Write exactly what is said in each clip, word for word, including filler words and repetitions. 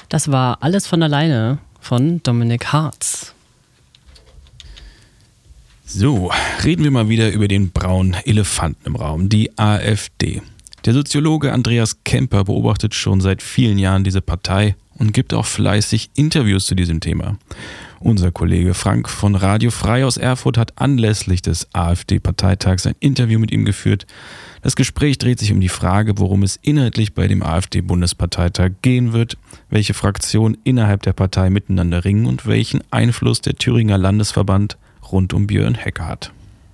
Das war Alles von alleine von Dominik Hartz. So, reden wir mal wieder über den braunen Elefanten im Raum, die AfD. Der Soziologe Andreas Kemper beobachtet schon seit vielen Jahren diese Partei und gibt auch fleißig Interviews zu diesem Thema. Unser Kollege Frank von Radio Frei aus Erfurt hat anlässlich des AfD-Parteitags ein Interview mit ihm geführt. Das Gespräch dreht sich um die Frage, worum es inhaltlich bei dem AfD-Bundesparteitag gehen wird, welche Fraktionen innerhalb der Partei miteinander ringen und welchen Einfluss der Thüringer Landesverband rund um Björn Höcke hat.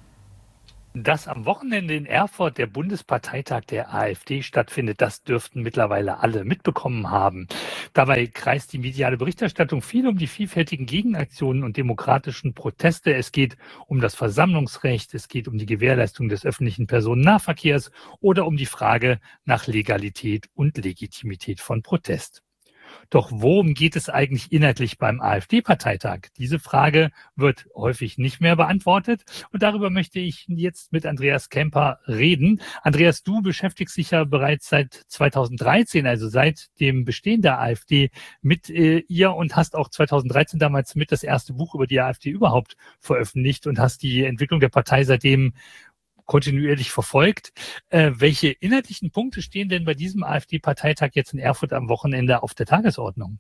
Dass am Wochenende in Erfurt der Bundesparteitag der AfD stattfindet, das dürften mittlerweile alle mitbekommen haben. Dabei kreist die mediale Berichterstattung viel um die vielfältigen Gegenaktionen und demokratischen Proteste. Es geht um das Versammlungsrecht, es geht um die Gewährleistung des öffentlichen Personennahverkehrs oder um die Frage nach Legalität und Legitimität von Protest. Doch worum geht es eigentlich inhaltlich beim AfD-Parteitag? Diese Frage wird häufig nicht mehr beantwortet und darüber möchte ich jetzt mit Andreas Kemper reden. Andreas, du beschäftigst dich ja bereits seit zweitausenddreizehn, also seit dem Bestehen der AfD mit äh, ihr und hast auch zweitausenddreizehn damals mit das erste Buch über die AfD überhaupt veröffentlicht und hast die Entwicklung der Partei seitdem kontinuierlich verfolgt. Äh, welche inhaltlichen Punkte stehen denn bei diesem AfD-Parteitag jetzt in Erfurt am Wochenende auf der Tagesordnung?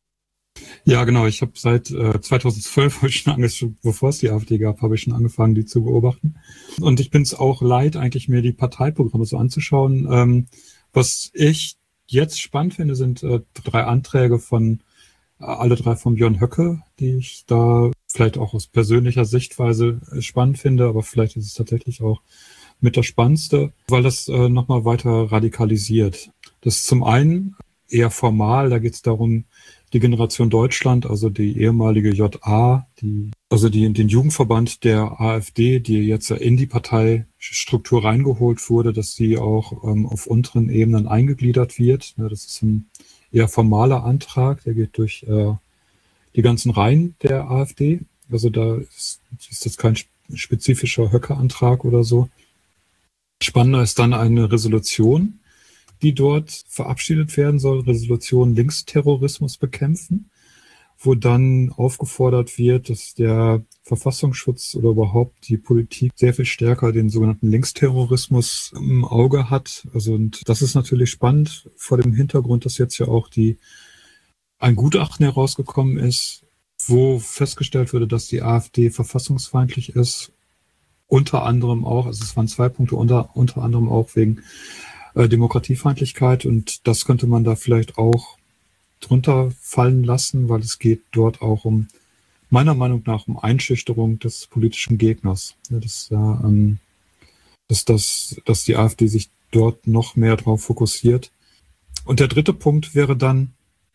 Ja, genau. Ich habe seit äh, zweitausendzwölf, schon ange- bevor es die AfD gab, habe ich schon angefangen, die zu beobachten. Und ich bin es auch leid, eigentlich mir die Parteiprogramme so anzuschauen. Ähm, was ich jetzt spannend finde, sind äh, drei Anträge von äh, alle drei von Björn Höcke, die ich da vielleicht auch aus persönlicher Sichtweise spannend finde, aber vielleicht ist es tatsächlich auch mit das Spannendste, weil das äh, nochmal weiter radikalisiert. Das ist zum einen eher formal, da geht es darum, die Generation Deutschland, also die ehemalige J A, die, also die, den Jugendverband der AfD, die jetzt in die Parteistruktur reingeholt wurde, dass sie auch ähm, auf unteren Ebenen eingegliedert wird. Ja, das ist ein eher formaler Antrag, der geht durch äh, die ganzen Reihen der AfD. Also da ist, ist das kein spezifischer Höcke-Antrag oder so. Spannender ist dann eine Resolution, die dort verabschiedet werden soll, Resolution Linksterrorismus bekämpfen, wo dann aufgefordert wird, dass der Verfassungsschutz oder überhaupt die Politik sehr viel stärker den sogenannten Linksterrorismus im Auge hat. Also und das ist natürlich spannend vor dem Hintergrund, dass jetzt ja auch die ein Gutachten herausgekommen ist, wo festgestellt wurde, dass die AfD verfassungsfeindlich ist. Unter anderem auch, also es waren zwei Punkte, unter, unter anderem auch wegen äh, Demokratiefeindlichkeit. Und das könnte man da vielleicht auch drunter fallen lassen, weil es geht dort auch um, meiner Meinung nach, um Einschüchterung des politischen Gegners. Ja, das, äh, ähm, dass, das, dass die AfD sich dort noch mehr drauf fokussiert. Und der dritte Punkt wäre dann,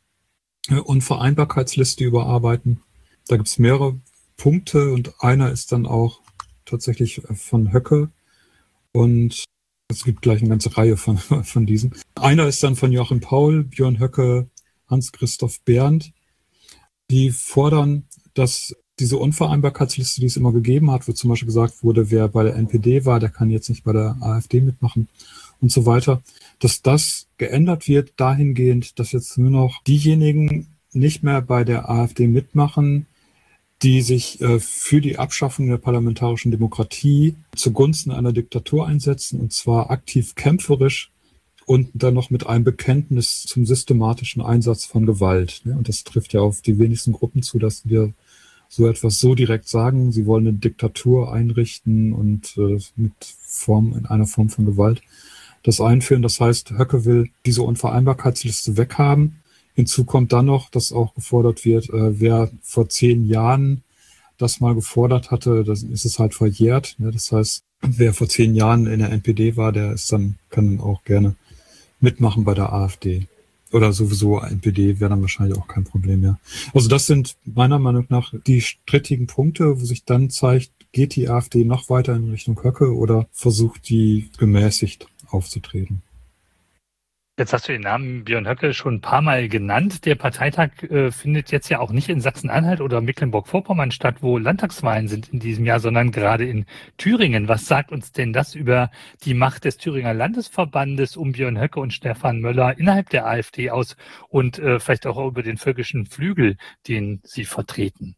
Unvereinbarkeitsliste überarbeiten. Da gibt es mehrere Punkte und einer ist dann auch tatsächlich von Höcke und es gibt gleich eine ganze Reihe von, von diesen. Einer ist dann von Joachim Paul, Björn Höcke, Hans-Christoph Berndt. Die fordern, dass diese Unvereinbarkeitsliste, die es immer gegeben hat, wo zum Beispiel gesagt wurde, wer bei der N P D war, der kann jetzt nicht bei der AfD mitmachen und so weiter, dass das geändert wird dahingehend, dass jetzt nur noch diejenigen nicht mehr bei der AfD mitmachen, die sich äh, für die Abschaffung der parlamentarischen Demokratie zugunsten einer Diktatur einsetzen, und zwar aktiv kämpferisch und dann noch mit einem Bekenntnis zum systematischen Einsatz von Gewalt. Ne? Und das trifft ja auf die wenigsten Gruppen zu, dass wir so etwas so direkt sagen. Sie wollen eine Diktatur einrichten und äh, mit Form, in einer Form von Gewalt das einführen. Das heißt, Höcke will diese Unvereinbarkeitsliste weghaben. Hinzu kommt dann noch, dass auch gefordert wird, äh, wer vor zehn Jahren das mal gefordert hatte, dann ist es halt verjährt. Ne? Das heißt, wer vor zehn Jahren in der N P D war, der ist dann, kann dann auch gerne mitmachen bei der AfD. Oder sowieso N P D wäre dann wahrscheinlich auch kein Problem mehr. Also das sind meiner Meinung nach die strittigen Punkte, wo sich dann zeigt, geht die AfD noch weiter in Richtung Höcke oder versucht die gemäßigt aufzutreten. Jetzt hast du den Namen Björn Höcke schon ein paar Mal genannt. Der Parteitag äh, findet jetzt ja auch nicht in Sachsen-Anhalt oder Mecklenburg-Vorpommern statt, wo Landtagswahlen sind in diesem Jahr, sondern gerade in Thüringen. Was sagt uns denn das über die Macht des Thüringer Landesverbandes um Björn Höcke und Stefan Möller innerhalb der AfD aus und äh, vielleicht auch über den völkischen Flügel, den sie vertreten?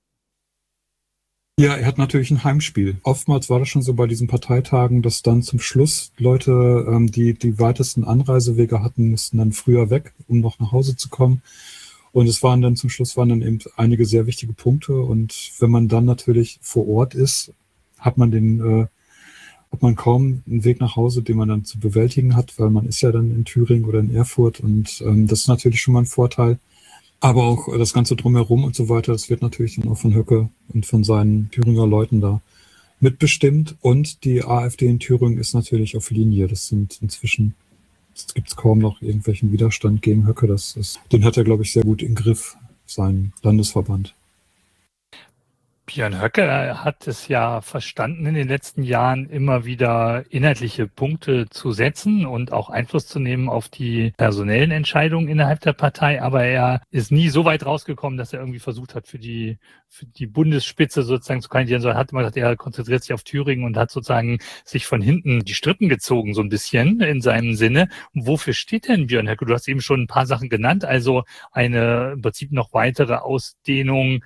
Ja, er hat natürlich ein Heimspiel. Oftmals war das schon so bei diesen Parteitagen, dass dann zum Schluss Leute, ähm, die die weitesten Anreisewege hatten, mussten dann früher weg, um noch nach Hause zu kommen. Und es waren dann zum Schluss waren dann eben einige sehr wichtige Punkte. Und wenn man dann natürlich vor Ort ist, hat man den, äh, hat man kaum einen Weg nach Hause, den man dann zu bewältigen hat, weil man ist ja dann in Thüringen oder in Erfurt und ähm, das ist natürlich schon mal ein Vorteil. Aber auch das Ganze drumherum und so weiter, das wird natürlich dann auch von Höcke und von seinen Thüringer Leuten da mitbestimmt. Und die AfD in Thüringen ist natürlich auf Linie. Das sind inzwischen, es gibt kaum noch irgendwelchen Widerstand gegen Höcke. Das ist, den hat er, glaube ich, sehr gut im Griff, sein Landesverband. Björn Höcke hat es ja verstanden, in den letzten Jahren immer wieder inhaltliche Punkte zu setzen und auch Einfluss zu nehmen auf die personellen Entscheidungen innerhalb der Partei. Aber er ist nie so weit rausgekommen, dass er irgendwie versucht hat, für die, für die Bundesspitze sozusagen zu kandidieren, sondern hat immer gesagt, er konzentriert sich auf Thüringen und hat sozusagen sich von hinten die Strippen gezogen, so ein bisschen in seinem Sinne. Und wofür steht denn Björn Höcke? Du hast eben schon ein paar Sachen genannt, also eine im Prinzip noch weitere Ausdehnung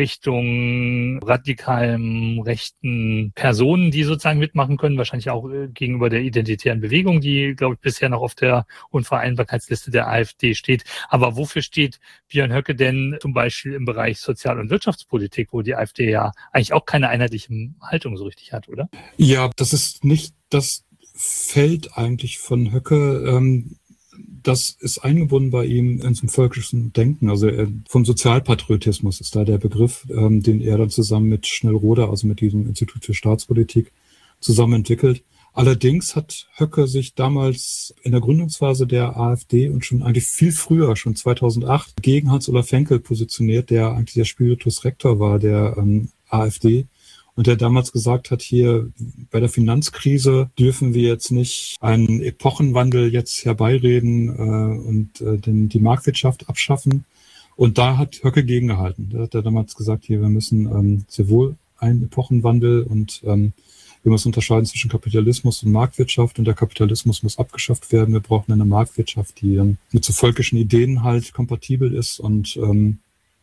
Richtung radikalen rechten Personen, die sozusagen mitmachen können, wahrscheinlich auch äh, gegenüber der identitären Bewegung, die, glaube ich, bisher noch auf der Unvereinbarkeitsliste der AfD steht. Aber wofür steht Björn Höcke denn zum Beispiel im Bereich Sozial- und Wirtschaftspolitik, wo die AfD ja eigentlich auch keine einheitliche Haltung so richtig hat, oder? Ja, das ist nicht das Feld eigentlich von Höcke. Ähm, Das ist eingebunden bei ihm in zum völkischen Denken. Also er, vom Sozialpatriotismus ist da der Begriff, ähm, den er dann zusammen mit Schnellroda, also mit diesem Institut für Staatspolitik, zusammen entwickelt. Allerdings hat Höcke sich damals in der Gründungsphase der AfD und schon eigentlich viel früher, schon zweitausendacht, gegen Hans-Olaf Henkel positioniert, der eigentlich der Spiritus Rector war der ähm, AfD. Und der damals gesagt hat, hier bei der Finanzkrise dürfen wir jetzt nicht einen Epochenwandel jetzt herbeireden äh, und äh, den, die Marktwirtschaft abschaffen. Und da hat Höcke gegengehalten. Da hat er damals gesagt, hier wir müssen ähm, sehr wohl einen Epochenwandel und ähm, wir müssen unterscheiden zwischen Kapitalismus und Marktwirtschaft. Und der Kapitalismus muss abgeschafft werden. Wir brauchen eine Marktwirtschaft, die dann mit so völkischen Ideen halt kompatibel ist. Und ähm,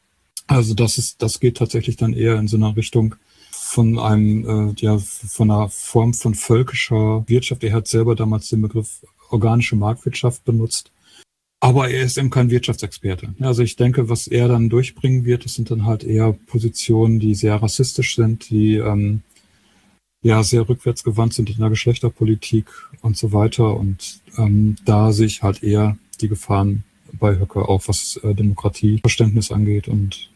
also das ist, das geht tatsächlich dann eher in so einer Richtung von einem, äh, ja, von einer Form von völkischer Wirtschaft. Er hat selber damals den Begriff organische Marktwirtschaft benutzt. Aber er ist eben kein Wirtschaftsexperte. Also ich denke, was er dann durchbringen wird, das sind dann halt eher Positionen, die sehr rassistisch sind, die ähm, ja sehr rückwärtsgewandt sind in der Geschlechterpolitik und so weiter. Und ähm, da sehe ich halt eher die Gefahren bei Höcke, auch was äh, Demokratieverständnis angeht und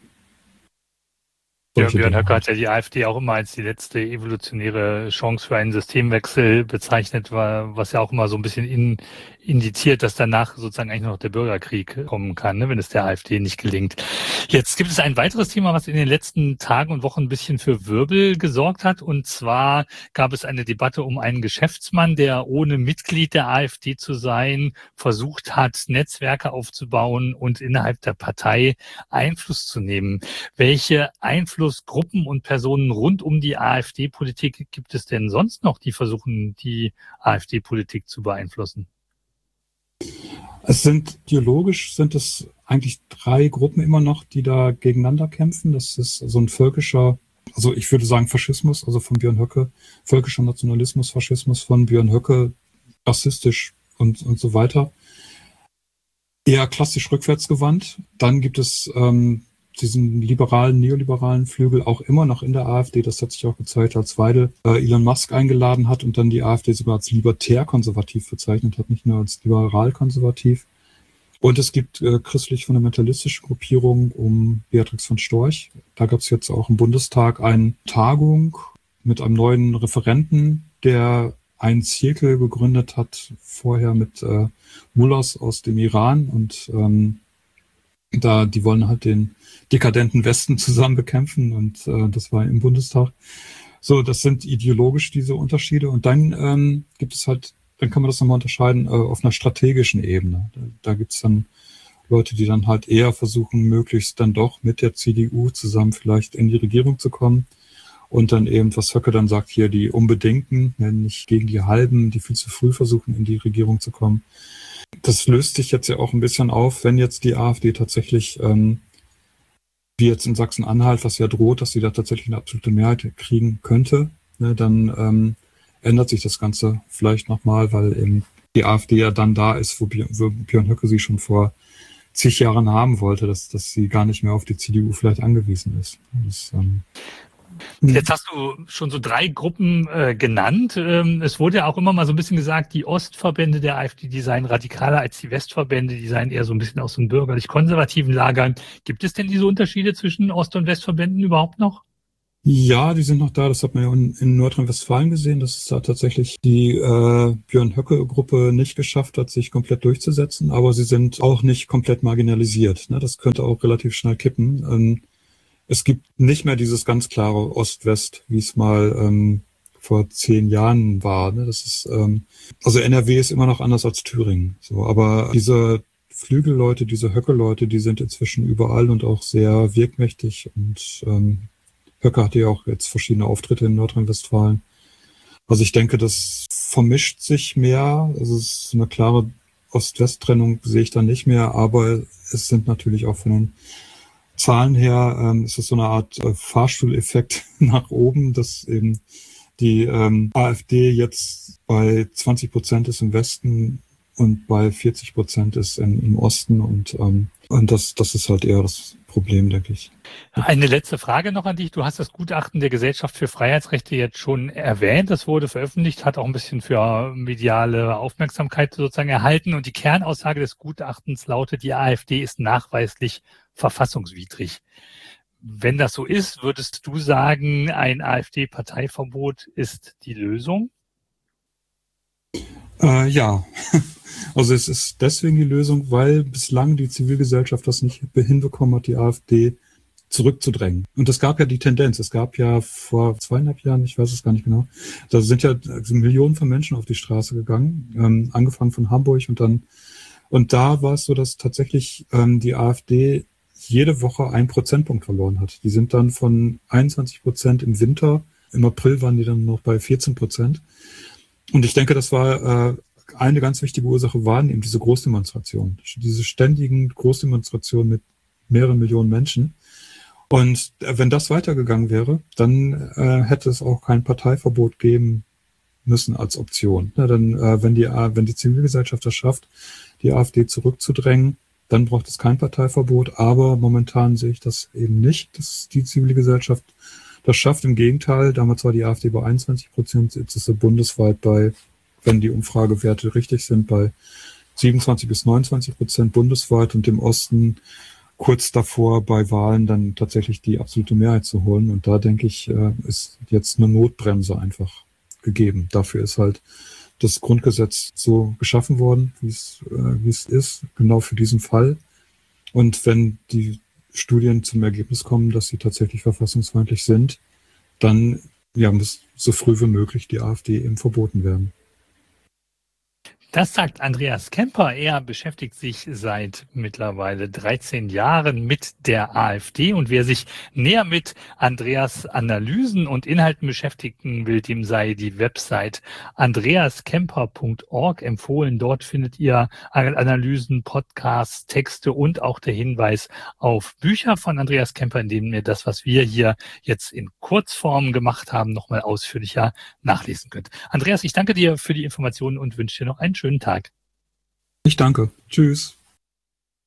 Ja, Björn Höcke hat ja die AfD auch immer als die letzte evolutionäre Chance für einen Systemwechsel bezeichnet, was ja auch immer so ein bisschen in, indiziert, dass danach sozusagen eigentlich noch der Bürgerkrieg kommen kann, ne, wenn es der AfD nicht gelingt. Jetzt gibt es ein weiteres Thema, was in den letzten Tagen und Wochen ein bisschen für Wirbel gesorgt hat. Und zwar gab es eine Debatte um einen Geschäftsmann, der ohne Mitglied der AfD zu sein, versucht hat, Netzwerke aufzubauen und innerhalb der Partei Einfluss zu nehmen. Welche Einfluss Gruppen und Personen rund um die AfD-Politik gibt es denn sonst noch, die versuchen, die AfD-Politik zu beeinflussen? Es sind ideologisch sind es eigentlich drei Gruppen immer noch, die da gegeneinander kämpfen. Das ist so ein völkischer, also ich würde sagen Faschismus, also von Björn Höcke, völkischer Nationalismus, Faschismus von Björn Höcke, rassistisch und, und so weiter. Eher klassisch rückwärtsgewandt. Dann gibt es ähm, diesen liberalen, neoliberalen Flügel auch immer noch in der AfD. Das hat sich auch gezeigt, als Weidel äh, Elon Musk eingeladen hat und dann die AfD sogar als libertär-konservativ bezeichnet hat, nicht nur als liberal-konservativ. Und es gibt äh, christlich-fundamentalistische Gruppierungen um Beatrix von Storch. Da gab es jetzt auch im Bundestag eine Tagung mit einem neuen Referenten, der einen Zirkel gegründet hat, vorher mit äh, Mullahs aus dem Iran und ähm, Da, die wollen halt den dekadenten Westen zusammen bekämpfen und äh, das war im Bundestag. So, das sind ideologisch diese Unterschiede. Und dann ähm, gibt es halt dann kann man das nochmal unterscheiden äh, auf einer strategischen Ebene. Da, da gibt's dann Leute, die dann halt eher versuchen, möglichst dann doch mit der C D U zusammen vielleicht in die Regierung zu kommen. Und dann eben, was Höcke dann sagt, hier die Unbedingten, nicht gegen die Halben, die viel zu früh versuchen, in die Regierung zu kommen. Das löst sich jetzt ja auch ein bisschen auf, wenn jetzt die AfD tatsächlich, ähm, wie jetzt in Sachsen-Anhalt, was ja droht, dass sie da tatsächlich eine absolute Mehrheit kriegen könnte, ne, dann ähm, ändert sich das Ganze vielleicht nochmal, weil eben die AfD ja dann da ist, wo Björn Höcke sie schon vor zig Jahren haben wollte, dass, dass sie gar nicht mehr auf die C D U vielleicht angewiesen ist. Das, ähm, Jetzt hast du schon so drei Gruppen äh, genannt. Ähm, es wurde ja auch immer mal so ein bisschen gesagt, die Ostverbände der AfD, die seien radikaler als die Westverbände, die seien eher so ein bisschen aus den bürgerlich-konservativen Lagern. Gibt es denn diese Unterschiede zwischen Ost- und Westverbänden überhaupt noch? Ja, die sind noch da. Das hat man ja in, in Nordrhein-Westfalen gesehen, dass es da tatsächlich die äh, Björn-Höcke-Gruppe nicht geschafft hat, sich komplett durchzusetzen. Aber sie sind auch nicht komplett marginalisiert. Ne? Das könnte auch relativ schnell kippen. Ähm, Es gibt nicht mehr dieses ganz klare Ost-West, wie es mal ähm, vor zehn Jahren war. Ne? Das ist ähm, also N R W ist immer noch anders als Thüringen. So, aber diese Flügelleute, diese Höcke-Leute, die sind inzwischen überall und auch sehr wirkmächtig. Und ähm, Höcke hatte ja auch jetzt verschiedene Auftritte in Nordrhein-Westfalen. Also ich denke, das vermischt sich mehr. Also es ist eine klare Ost-West-Trennung, sehe ich da nicht mehr. Aber es sind natürlich auch von den Zahlen her ähm, ist es so eine Art äh, Fahrstuhleffekt nach oben, dass eben die ähm, AfD jetzt bei zwanzig Prozent ist im Westen und bei vierzig Prozent ist in, im Osten und ähm, und das das ist halt eher das Problem, denke ich. Eine letzte Frage noch an dich. Du hast das Gutachten der Gesellschaft für Freiheitsrechte jetzt schon erwähnt. Das wurde veröffentlicht, hat auch ein bisschen für mediale Aufmerksamkeit sozusagen erhalten. Und die Kernaussage des Gutachtens lautet, die AfD ist nachweislich verfassungswidrig. Wenn das so ist, würdest du sagen, ein AfD-Parteiverbot ist die Lösung? Äh, ja, also es ist deswegen die Lösung, weil bislang die Zivilgesellschaft das nicht hinbekommen hat, die AfD zurückzudrängen. Und es gab ja die Tendenz, es gab ja vor zweieinhalb Jahren, ich weiß es gar nicht genau, da sind ja Millionen von Menschen auf die Straße gegangen, ähm, angefangen von Hamburg und dann, und da war es so, dass tatsächlich ähm, die AfD jede Woche einen Prozentpunkt verloren hat. Die sind dann von einundzwanzig Prozent im Winter, im April waren die dann noch bei vierzehn Prozent. Und ich denke, das war äh, eine ganz wichtige Ursache, waren eben diese Großdemonstrationen, diese ständigen Großdemonstrationen mit mehreren Millionen Menschen. Und wenn das weitergegangen wäre, dann äh, hätte es auch kein Parteiverbot geben müssen als Option. Na, dann, äh, wenn die, wenn die Zivilgesellschaft das schafft, die AfD zurückzudrängen, dann braucht es kein Parteiverbot. Aber momentan sehe ich das eben nicht, dass die Zivilgesellschaft das schafft. Im Gegenteil, damals war die AfD bei einundzwanzig Prozent, jetzt ist sie bundesweit bei, wenn die Umfragewerte richtig sind, bei siebenundzwanzig bis neunundzwanzig Prozent bundesweit und im Osten kurz davor bei Wahlen dann tatsächlich die absolute Mehrheit zu holen. Und da denke ich, ist jetzt eine Notbremse einfach gegeben. Dafür ist halt das Grundgesetz so geschaffen worden, wie es, wie es ist, genau für diesen Fall. Und wenn die Studien zum Ergebnis kommen, dass sie tatsächlich verfassungsfeindlich sind, dann ja, muss so früh wie möglich die AfD eben verboten werden. Das sagt Andreas Kemper. Er beschäftigt sich seit mittlerweile dreizehn Jahren mit der AfD. Und wer sich näher mit Andreas Analysen und Inhalten beschäftigen will, dem sei die Website andreas kemper punkt org empfohlen. Dort findet ihr Analysen, Podcasts, Texte und auch der Hinweis auf Bücher von Andreas Kemper, in denen ihr das, was wir hier jetzt in Kurzform gemacht haben, nochmal ausführlicher nachlesen könnt. Andreas, ich danke dir für die Informationen und wünsche dir noch einen schönen Tag. Ich danke. Tschüss.